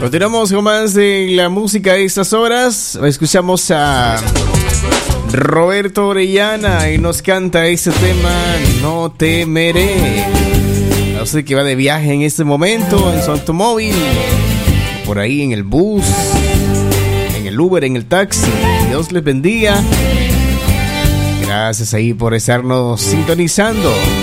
Continuamos con más de la música de estas horas. Escuchamos a Roberto Orellana y nos canta este tema, No temeré. A usted que va de viaje en este momento en su automóvil, por ahí en el bus, en el Uber, en el taxi, Dios les bendiga. Gracias ahí por estarnos sintonizando.